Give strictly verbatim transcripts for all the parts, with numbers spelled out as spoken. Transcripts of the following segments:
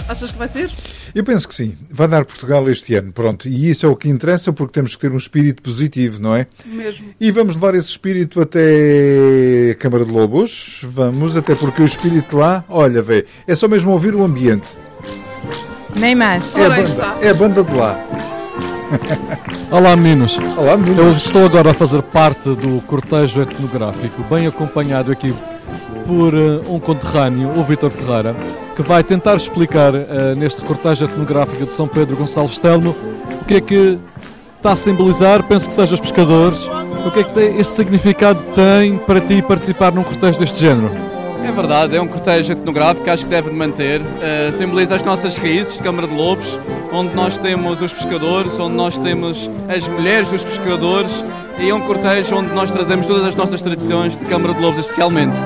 Achas que vai ser? Eu penso que sim. Vai dar Portugal este ano, pronto. E isso é o que interessa, porque temos que ter um espírito positivo, não é? Mesmo. E vamos levar esse espírito até a Câmara de Lobos. Vamos, até porque o espírito lá, olha, vê, é só mesmo ouvir o ambiente. Nem mais. É a banda, é a banda de lá. Olá meninos. Olá meninos. Eu estou agora a fazer parte do cortejo etnográfico, bem acompanhado aqui por uh, um conterrâneo, o Vítor Ferreira, que vai tentar explicar uh, neste cortejo etnográfico de São Pedro Gonçalves Telmo o que é que está a simbolizar, penso que seja os pescadores, o que é que tem, este significado tem para ti participar num cortejo deste género. É verdade, é um cortejo etnográfico que acho que deve de manter, uh, simboliza as nossas raízes de Câmara de Lobos, onde nós temos os pescadores, onde nós temos as mulheres dos pescadores, e é um cortejo onde nós trazemos todas as nossas tradições de Câmara de Lobos especialmente.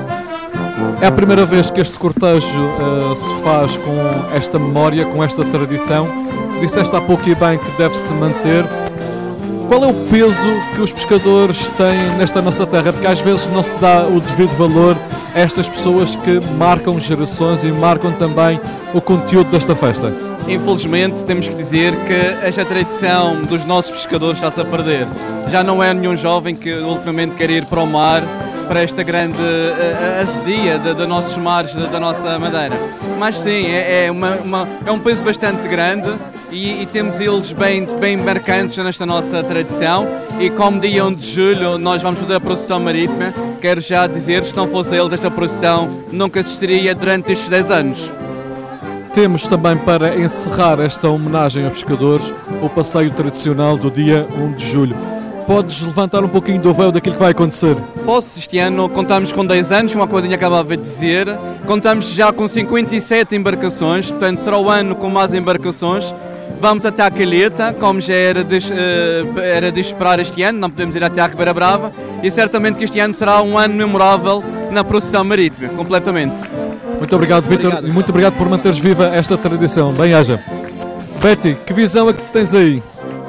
É a primeira vez que este cortejo uh, se faz com esta memória, com esta tradição. Disseste há pouco e bem que deve-se manter. Qual é o peso que os pescadores têm nesta nossa terra? Porque às vezes não se dá o devido valor a estas pessoas que marcam gerações e marcam também o conteúdo desta festa. Infelizmente temos que dizer que esta tradição dos nossos pescadores está-se a perder. Já não é nenhum jovem que ultimamente quer ir para o mar, para esta grande uh, assedia dos nossos mares, da, da nossa Madeira. Mas sim, é, é, uma, uma, é um peso bastante grande e, e temos eles bem, bem marcantes nesta nossa tradição. E como dia um de julho nós vamos fazer a procissão marítima, quero já dizer que se não fosse eles esta procissão nunca existiria durante estes dez anos. Temos também para encerrar esta homenagem a pescadores o passeio tradicional do dia um de julho. Podes levantar um pouquinho do véu daquilo que vai acontecer? Posso. Este ano contamos com dez anos, uma coisa que acabava de dizer. Contamos já com cinquenta e sete embarcações, portanto será o ano com mais embarcações. Vamos até à Calheta, como já era de, uh, era de esperar este ano, não podemos ir até à Ribeira Brava. E certamente que este ano será um ano memorável na procissão marítima, completamente. Muito obrigado, Vítor, e muito obrigado por manteres viva esta tradição. Bem-haja. Betty, que visão é que tu tens aí?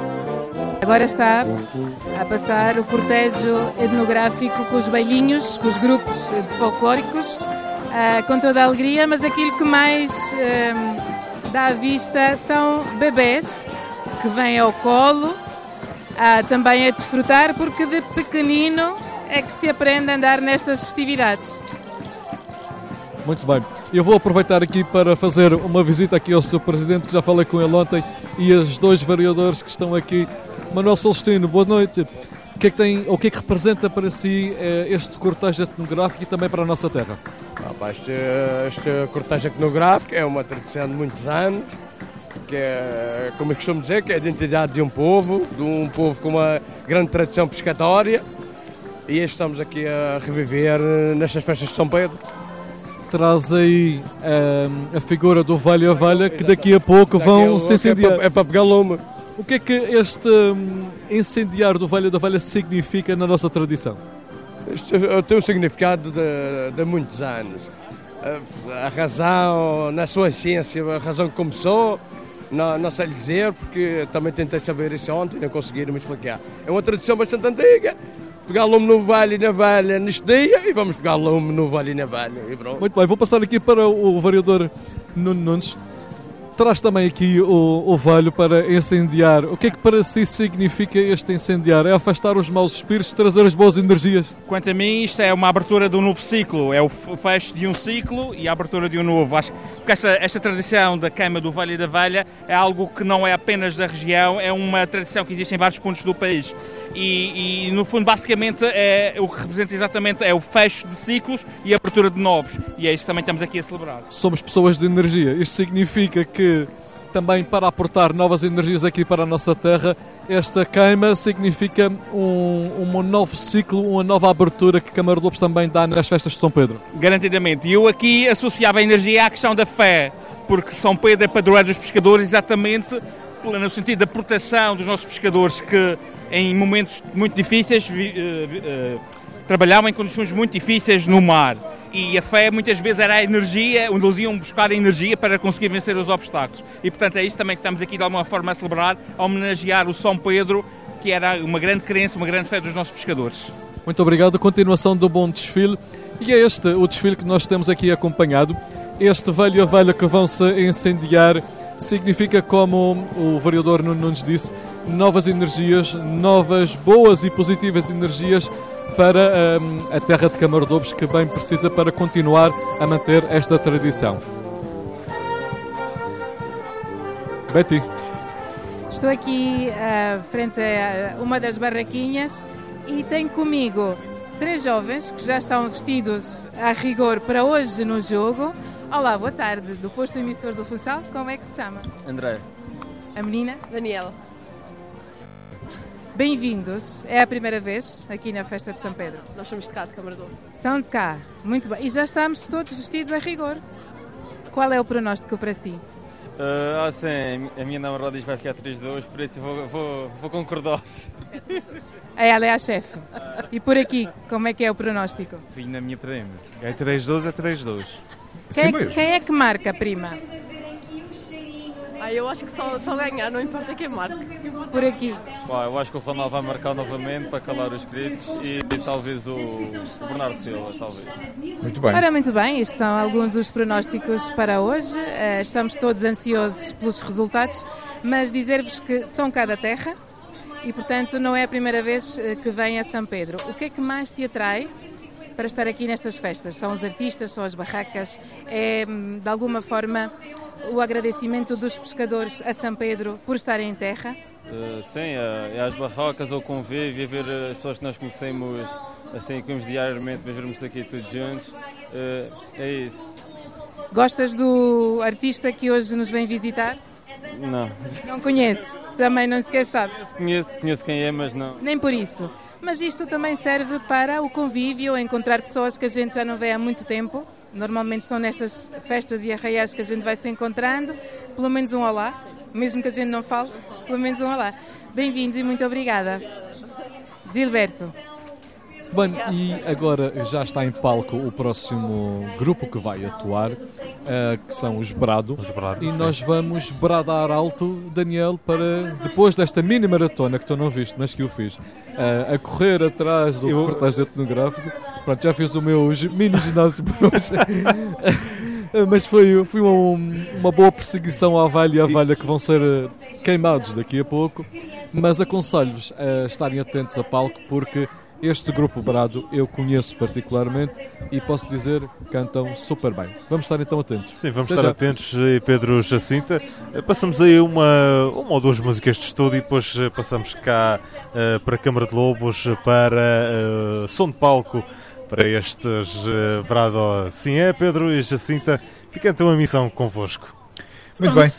Agora está a passar o cortejo etnográfico com os bailinhos, com os grupos de folclóricos, uh, com toda a alegria, mas aquilo que mais uh, dá à vista são bebés que vêm ao colo, uh, também a desfrutar, porque de pequenino é que se aprende a andar nestas festividades. Muito bem. Eu vou aproveitar aqui para fazer uma visita aqui ao senhor Presidente, que já falei com ele ontem, e os dois vereadores que estão aqui. Manuel Celestino, boa noite. O que é que, tem, o que, é que representa para si eh, este cortejo etnográfico e também para a nossa terra? Ah, este, este cortejo etnográfico é uma tradição de muitos anos, que é, como eu costumo dizer, que é a identidade de um povo, de um povo com uma grande tradição pescatória, e estamos aqui a reviver nestas festas de São Pedro. Traz aí um, a figura do Velho a Velha, que daqui a pouco daqui vão se incendiar. É para, é para pegar lume. O que é que este um, incendiar do Velho da Velha significa na nossa tradição? Isto tem um significado de, de muitos anos. A, a razão, na sua essência, a razão que começou, não, não sei lhe dizer, porque também tentei saber isso ontem e não consegui me explicar. É uma tradição bastante antiga. Pegar lume no Velho e na Velha neste dia e vamos pegar lume no Velho e na Velha. E pronto. Muito bem, vou passar aqui para o vereador Nuno Nunes. Traz também aqui o, o Velho para incendiar. O que é que para si significa este incendiar? É afastar os maus espíritos, trazer as boas energias? Quanto a mim, isto é uma abertura de um novo ciclo. É o fecho de um ciclo e a abertura de um novo. Acho que esta, esta tradição da queima do Velho e da Velha é algo que não é apenas da região, é uma tradição que existe em vários pontos do país. E, e no fundo, basicamente, é, o que representa exatamente é o fecho de ciclos e a abertura de novos. E é isso que também estamos aqui a celebrar. Somos pessoas de energia. Isto significa que também para aportar novas energias aqui para a nossa terra, esta queima significa um, um novo ciclo, uma nova abertura que Câmara de Lobos também dá nas festas de São Pedro. Garantidamente. E eu aqui associava a energia à questão da fé, porque São Pedro é padroeiro dos pescadores exatamente no sentido da proteção dos nossos pescadores que em momentos muito difíceis uh, uh, trabalhavam em condições muito difíceis no mar. E a fé muitas vezes era a energia, onde eles iam buscar a energia para conseguir vencer os obstáculos. E portanto é isso também que estamos aqui de alguma forma a celebrar, a homenagear o São Pedro, que era uma grande crença, uma grande fé dos nossos pescadores. Muito obrigado, continuação do bom desfile. E é este o desfile que nós temos aqui acompanhado. este velho e a velha que vão se incendiar significa, como o vereador Nuno Nunes disse, novas energias, novas, boas e positivas energias para um, a terra de Câmara de Lobos, que bem precisa para continuar a manter esta tradição. Betty. Estou aqui uh, frente a uma das barraquinhas e tenho comigo três jovens que já estão vestidos a rigor para hoje no jogo. Olá, boa tarde, do posto emissor do Funchal, como é que se chama? André. A menina? Daniela. Bem-vindos, é a primeira vez aqui na festa de São Pedro. Nós somos de cá, de Câmara de Lobos. São de cá, muito bem. E já estamos todos vestidos a rigor. Qual é o pronóstico para si? Uh, ah, sim, a minha namorada diz que vai ficar três dois, por isso vou, vou, vou concordar. Ela é a chefe. E por aqui, como é que é o pronóstico? Fui na minha prima. É três dois, é três dois. Quem, é, quem é que marca, prima? Ah, eu acho que só, só ganhar, não importa quem marca. Por aqui. Pá, eu acho que o Ronaldo vai marcar novamente para calar os críticos e, e talvez o, o Bernardo Silva, talvez. Muito bem. Ora, muito bem, estes são alguns dos pronósticos para hoje. Uh, estamos todos ansiosos pelos resultados, mas dizer-vos que são cá da terra e, portanto, não é a primeira vez que vem a São Pedro. O que é que mais te atrai para estar aqui nestas festas? São os artistas, são as barracas? É, de alguma forma, o agradecimento dos pescadores a São Pedro por estarem em terra? Uh, sim, é, é as barracas, o convívio, ver as pessoas que nós conhecemos, assim, que diariamente, mas vermos aqui todos juntos, uh, é isso. Gostas do artista que hoje nos vem visitar? Não. Não conheces? Também não sequer sabes? Conheço, conheço quem é, mas não. Nem por isso. Mas isto também serve para o convívio, encontrar pessoas que a gente já não vê há muito tempo. Normalmente são nestas festas e arraiais que a gente vai se encontrando. Pelo menos um olá, mesmo que a gente não fale, pelo menos um olá. Bem-vindos e muito obrigada. Gilberto. Bem, e agora já está em palco o próximo grupo que vai atuar, uh, que são os Brado. Os Brado, e sim. Nós vamos bradar alto, Daniel, para depois desta mini maratona que tu não viste, mas que eu fiz, uh, a correr atrás do eu... cortagem etnográfico. Pronto, já fiz o meu mini ginásio por hoje. Mas foi, foi uma, uma boa perseguição à valha e à valha que vão ser queimados daqui a pouco. Mas aconselho-vos a estarem atentos a palco, porque este grupo Brado eu conheço particularmente e posso dizer que cantam super bem. Vamos estar então atentos. Sim, vamos Até estar já. atentos, Pedro Jacinta. Passamos aí uma, uma ou duas músicas de estúdio e depois passamos cá uh, para a Câmara de Lobos, para uh, som de palco, para estes uh, Brado. Sim, é Pedro e Jacinta. Fica então a missão convosco. Muito bem.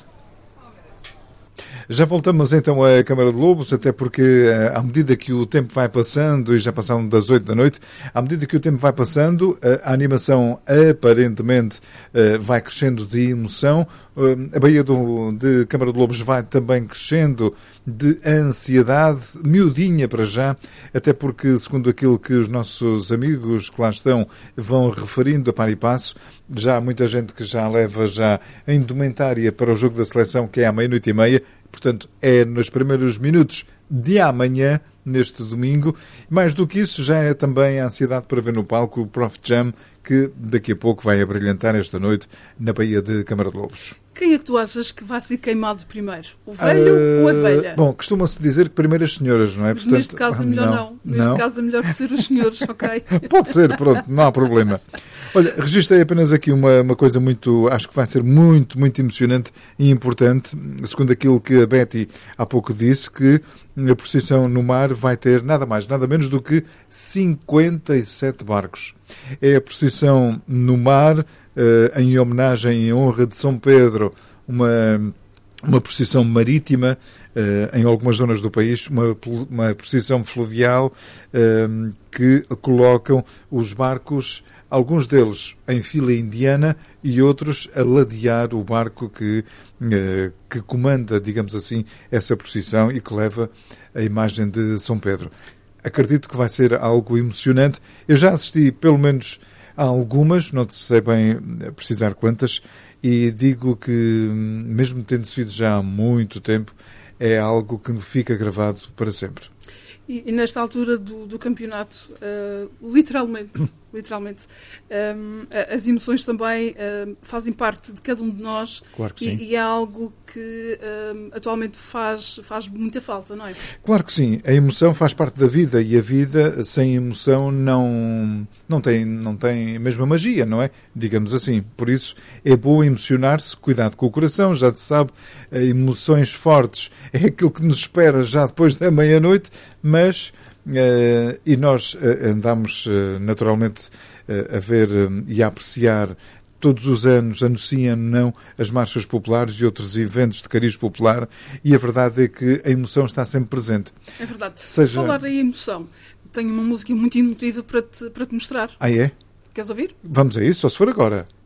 Já voltamos então à Câmara de Lobos, até porque à medida que o tempo vai passando, e já passaram das oito da noite, à medida que o tempo vai passando, a animação aparentemente vai crescendo de emoção, a Baía do, de Câmara de Lobos vai também crescendo de ansiedade, miudinha para já, até porque, segundo aquilo que os nossos amigos que lá estão vão referindo a par e passo, já há muita gente que já leva já a indumentária para o jogo da seleção, que é à meia-noite e meia. Portanto, é nos primeiros minutos de amanhã, neste domingo. Mais do que isso, já é também a ansiedade para ver no palco o Prof Jam, que daqui a pouco vai abrilhantar esta noite na Baía de Câmara de Lobos. Quem é que tu achas que vai ser queimado primeiro? O velho uh, ou a velha? Bom, costuma-se dizer que primeiro as senhoras, não é? Portanto, neste caso é melhor não. não. Neste não? caso é melhor que ser os senhores, ok? Pode ser, pronto, não há problema. Olha, registrei apenas aqui uma, uma coisa muito, acho que vai ser muito, muito emocionante e importante, segundo aquilo que a Betty há pouco disse, que a procissão no mar vai ter nada mais, nada menos do que cinquenta e sete barcos. É a procissão no mar, em homenagem, em honra de São Pedro, uma, uma procissão marítima em algumas zonas do país, uma, uma procissão fluvial que colocam os barcos, alguns deles em fila indiana e outros a ladear o barco que, que comanda, digamos assim, essa procissão e que leva a imagem de São Pedro. Acredito que vai ser algo emocionante. Eu já assisti, pelo menos, a algumas, não sei bem precisar quantas, e digo que, mesmo tendo sido já há muito tempo, é algo que fica gravado para sempre. E, e nesta altura do, do campeonato, uh, literalmente, literalmente. Um, as emoções também um, fazem parte de cada um de nós. Claro que e, sim. e é algo que um, atualmente faz, faz muita falta, não é? Claro que sim. A emoção faz parte da vida e a vida sem emoção não, não, tem, não tem a mesma magia, não é? Digamos assim. Por isso é bom emocionar-se, cuidado com o coração, já se sabe, emoções fortes é aquilo que nos espera já depois da meia-noite, mas... Uh, e nós uh, andamos uh, naturalmente uh, a ver uh, e a apreciar todos os anos, anunciam não as marchas populares e outros eventos de cariz popular, e a verdade é que a emoção está sempre presente. É verdade. Seja... Falar em emoção, tenho uma música muito emotiva para te, para te mostrar. Ah, é? Queres ouvir? Vamos a isso, só se for agora.